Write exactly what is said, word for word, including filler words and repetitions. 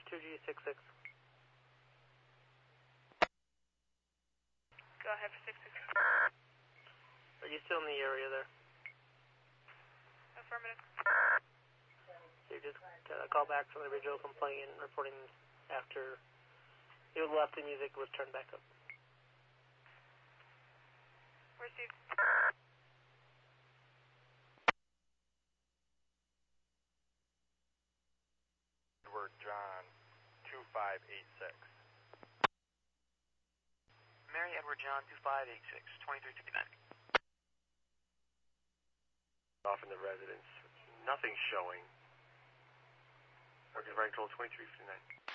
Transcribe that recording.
two G six six. Go ahead for six six. Are you still in the area there? Affirmative. So you just got a call back from the original complaint reporting after you left, the music was turned back up. Received. Edward John, two five eight six. Mary Edward John, two five eight six, twenty-three fifty-nine. Off in the residence. Nothing showing. Working right control twenty-three fifty-nine.